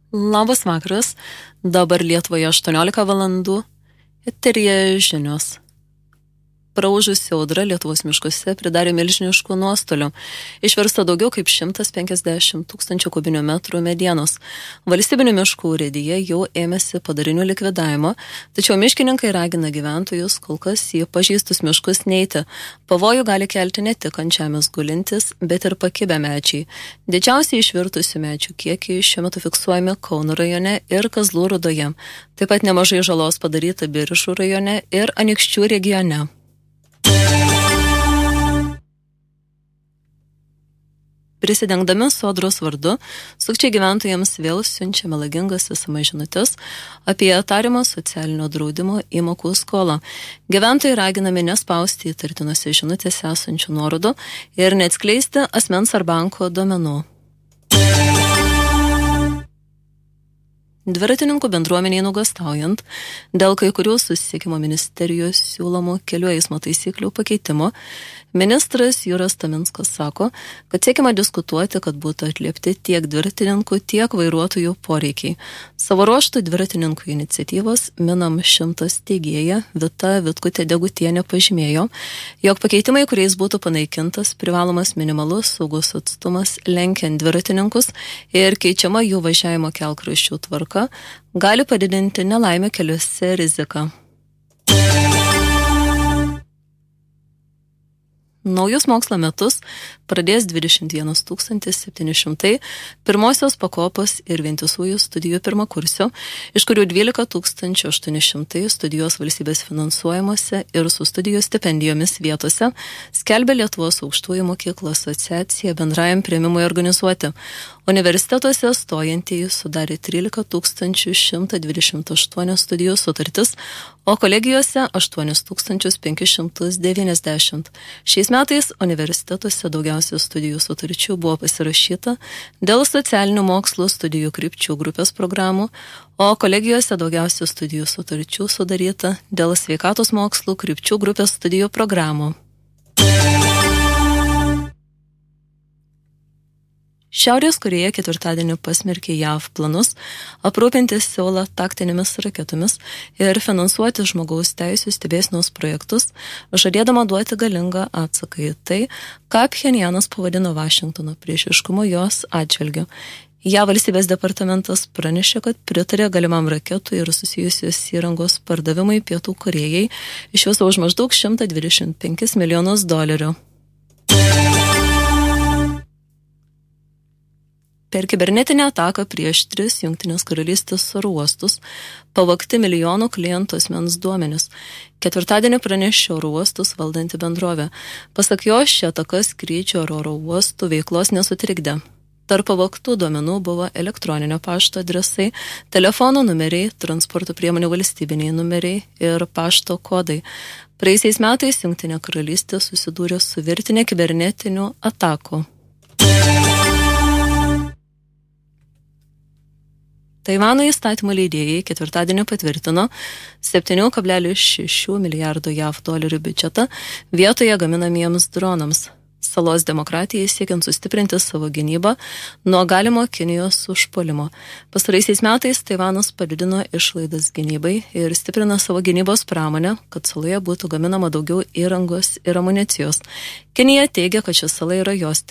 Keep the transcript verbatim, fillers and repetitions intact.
Labas vakaras, dabar Lietuvoje aštuoniolika valandų, eteryje žinios. Praūžusi audra Lietuvos miškuose pridarė milžiniškų nuostolių. Išversta daugiau kaip šimtas penkiasdešimt tūkstančių kubinių metrų medienos. Valstybinių miškų urėdija jau ėmėsi padarinių likvidavimo, tačiau miškininkai ragina gyventojus kol kas į pažeistus miškus neiti. Pavojų gali kelti ne tik ant žemės gulintis, bet ir pakibę medžiai. Didžiausiai išvirtusių medžių kiekiai šiuo metu fiksuojami Kauno rajone ir Kazlų Rūdoje. Taip pat nemažai žalos padaryta Biržų rajone ir Anykščių regione. Prisidengdami Sodros vardu, sukčiai gyventojams vėl siunčia melagingas es em es žinutes apie tariamą socialinio draudimo įmokų skolą. Gyventojai raginami nespausti įtartinose žinutėse esančių nuorodų ir neatskleisti asmens ar banko duomenų. Dviratininkų bendruomeniai nuogąstaujant dėl kai kurių susisiekimo ministerijos siūlomų kelių eismo taisyklių pakeitimo, ministras Juras Taminskas sako, kad siekiama diskutuoti, kad būtų atliepti tiek dviratininkų, tiek vairuotojų poreikiai. Savo ruožtų dviratininkų iniciatyvos Minam šimtas steigėja Vita Vitkutė Degutienė pažymėjo, jog pakeitimai, kuriais būtų panaikintas privalomas minimalus saugus atstumas lenkiant dviratininkus ir keičiama jų važiavimo kelkraščių tvarka, gali padidinti nelaimę keliuose riziką. Naujus mokslo metus pradės dvidešimt vienas tūkstantis septyni šimtai pirmosios pakopos ir vientisųjų studijų pirmakursių, iš kurių dvylika tūkstančių aštuoni šimtai studijos valstybės finansuojamose ir su studijų stipendijomis vietose, skelbia Lietuvos aukštųjų mokyklų asociacija bendrajam priėmimui organizuoti. Universitetuose stojantieji sudarė trylika tūkstančių šimtas dvidešimt aštuoni studijų sutartis, o kolegijose aštuoni tūkstančiai penki šimtai devyniasdešimt. Šiais metais universitetuose daugiausia studijų sutarčių buvo pasirašyta dėl socialinių mokslų studijų krypčių grupės programų, o kolegijose daugiausia studijų sutarčių sudaryta dėl sveikatos mokslų krypčių grupės studijų programų. Šiaurės Korėja ketvirtadienį pasmerkė JAV planus aprūpinti Seulą taktinėmis raketomis ir finansuoti žmogaus teisių stebėsenos projektus, žadėdama duoti galingą atsaką į tai, ką Pchenjanas pavadino Vašingtono priešiškumu jos atžvilgiu. JAV valstybės departamentas pranešė, kad pritarė galimam raketų ir susijusios įrangos pardavimui Pietų Korėjai iš viso už maždaug šimtą dvidešimt penkis milijonus dolerių. Per kibernetinę ataką prieš tris Jungtinės karalystės oro uostus pavogti milijonų klientų asmens duomenis. Ketvirtadienį pranešė oro uostus valdanti bendrovė. Pasak jo, ši ataka skrydžio ir oro uostų veiklos nesutrikdė. Tarp pavogtų duomenų buvo elektroninio pašto adresai, telefono numeriai, transporto priemonių valstybiniai numeriai ir pašto kodai. Praeisiais metais Jungtinė karalystė susidūrė su virtinė kibernetinių atakų. Taivano įstatymų leidėjai ketvirtadienį patvirtino septyni kablelis šeši milijardo JAV dolerių biudžetą vietoje gaminamiems dronams. Salos demokratijai siekiant sustiprinti savo gynybą nuo galimo Kinijos užpuolimo. Pastaraisiais metais Taivanas padidino išlaidas gynybai ir stiprina savo gynybos pramonę, kad saloje būtų gaminama daugiau įrangos ir amunicijos. Kinija teigia, kad ši sala yra jos